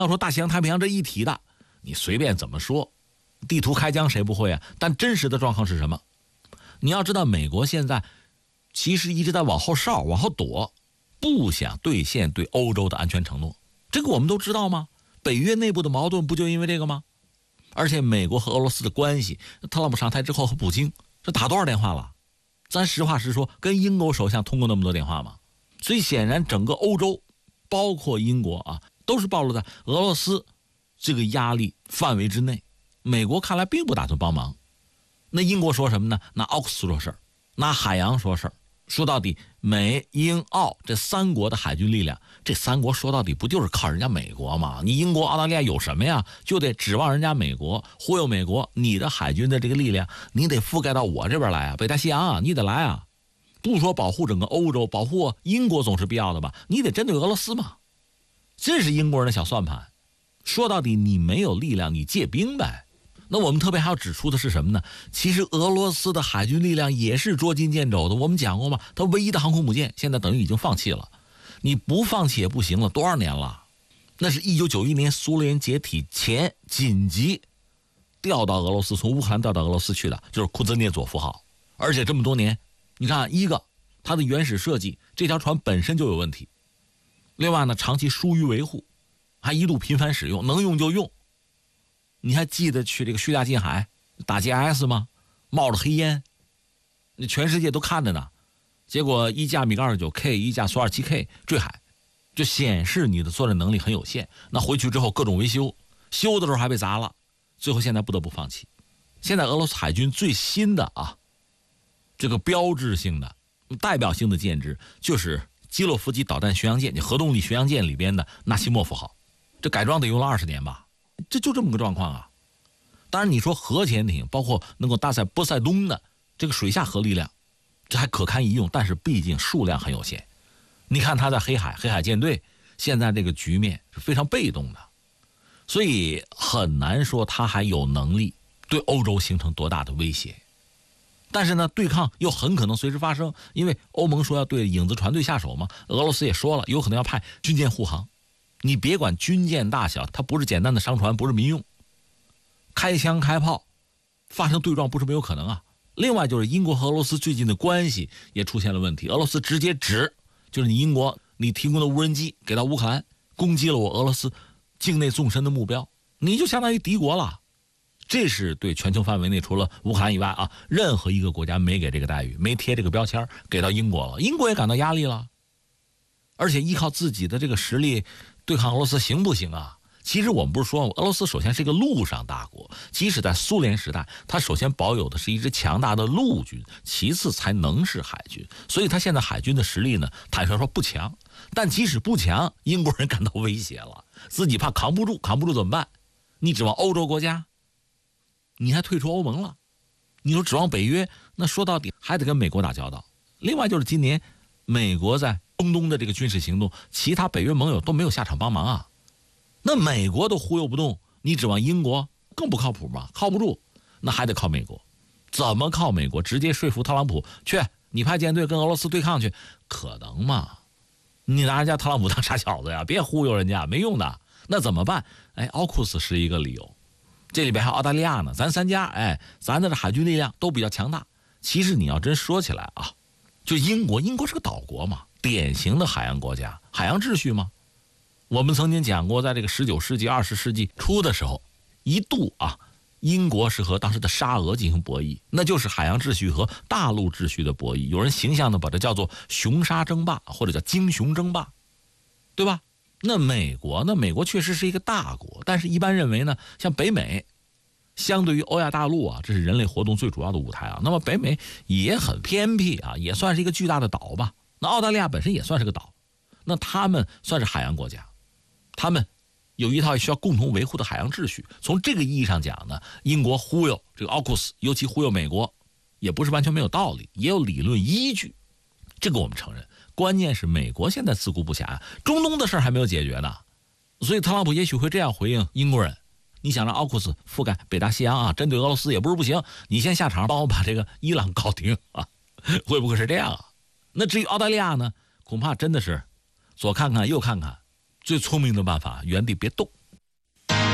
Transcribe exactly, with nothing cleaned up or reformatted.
要说大西洋太平洋这一体的，你随便怎么说，地图开疆谁不会啊？但真实的状况是什么？你要知道，美国现在其实一直在往后稍往后躲，不想兑现对欧洲的安全承诺。这个我们都知道吗？北约内部的矛盾不就因为这个吗？而且美国和俄罗斯的关系，特朗普上台之后和普京这打多少电话了？咱实话实说，跟英国首相通过那么多电话吗？所以显然整个欧洲，包括英国啊，都是暴露在俄罗斯这个压力范围之内。美国看来并不打算帮忙。那英国说什么呢？拿奥克斯说事儿，拿海洋说事儿。说到底，美英澳这三国的海军力量，这三国说到底不就是靠人家美国吗？你英国澳大利亚有什么呀？就得指望人家美国，忽悠美国，你的海军的这个力量你得覆盖到我这边来啊，北大西洋啊，你得来啊。不说保护整个欧洲，保护英国总是必要的吧，你得针对俄罗斯嘛。这是英国人的小算盘。说到底，你没有力量，你借兵呗。那我们特别还要指出的是什么呢？其实俄罗斯的海军力量也是捉襟见肘的。我们讲过嘛，它唯一的航空母舰现在等于已经放弃了，你不放弃也不行了，多少年了？那是一九九一年苏联解体前紧急调到俄罗斯，从乌克兰调到俄罗斯去的，就是库兹涅佐夫号。而且这么多年，你看，一个它的原始设计，这条船本身就有问题；另外呢，长期疏于维护，还一度频繁使用，能用就用。你还记得去这个叙利亚近海打 G I S 吗？冒着黑烟，那全世界都看着呢。结果一架米格二十九 K， 一架苏二七 K 坠海，就显示你的作战能力很有限。那回去之后各种维修，修的时候还被砸了，最后现在不得不放弃。现在俄罗斯海军最新的啊，这个标志性的、代表性的舰只就是基洛夫级导弹巡洋舰，核动力巡洋舰里边的纳西莫夫号，这改装得用了二十年吧。这就这么个状况啊！当然，你说核潜艇，包括能够搭载波塞冬的这个水下核力量，这还可堪一用，但是毕竟数量很有限。你看他在黑海，黑海舰队现在这个局面是非常被动的，所以很难说他还有能力对欧洲形成多大的威胁。但是呢，对抗又很可能随时发生，因为欧盟说要对影子船队下手嘛，俄罗斯也说了，有可能要派军舰护航。你别管军舰大小，它不是简单的商船，不是民用，开枪开炮发生对撞不是没有可能啊。另外就是英国和俄罗斯最近的关系也出现了问题，俄罗斯直接指就是你英国你提供的无人机给到乌克兰，攻击了我俄罗斯境内纵深的目标，你就相当于敌国了。这是对全球范围内除了乌克兰以外啊，任何一个国家没给这个待遇，没贴这个标签给到英国了，英国也感到压力了。而且依靠自己的这个实力对抗俄罗斯行不行啊？其实我们不是说俄罗斯首先是一个陆上大国，即使在苏联时代，它首先保有的是一支强大的陆军，其次才能是海军。所以它现在海军的实力呢，坦率说不强。但即使不强，英国人感到威胁了，自己怕扛不住，扛不住怎么办？你指望欧洲国家，你还退出欧盟了，你说指望北约，那说到底还得跟美国打交道。另外就是今年美国在中东的这个军事行动，其他北约盟友都没有下场帮忙啊。那美国都忽悠不动，你指望英国更不靠谱嘛？靠不住，那还得靠美国。怎么靠美国？直接说服特朗普去，你派舰队跟俄罗斯对抗去，可能吗？你拿人家特朗普当傻小子呀？别忽悠人家，没用的。那怎么办？哎，奥库斯是一个理由，这里边还有澳大利亚呢，咱三家，哎，咱的这海军力量都比较强大。其实你要真说起来啊，就英国，英国是个岛国嘛，典型的海洋国家，海洋秩序嘛。我们曾经讲过，在这个十九世纪、二十世纪初的时候，一度啊，英国是和当时的沙俄进行博弈，那就是海洋秩序和大陆秩序的博弈。有人形象的把它叫做熊沙争霸，或者叫鲸熊争霸，对吧？那美国呢？美国确实是一个大国，但是一般认为呢，像北美，相对于欧亚大陆啊，这是人类活动最主要的舞台啊。那么北美也很偏僻啊，也算是一个巨大的岛吧。那澳大利亚本身也算是个岛，那他们算是海洋国家。他们有一套需要共同维护的海洋秩序。从这个意义上讲呢，英国忽悠这个奥库斯，尤其忽悠美国，也不是完全没有道理，也有理论依据。这个我们承认。关键是美国现在自顾不暇，中东的事还没有解决呢。所以特朗普也许会这样回应英国人：你想让奥库斯覆盖北大西洋啊，针对俄罗斯也不是不行，你先下场帮我把这个伊朗搞定啊，会不会是这样啊？那至于澳大利亚呢，恐怕真的是左看看右看看，最聪明的办法原地别动。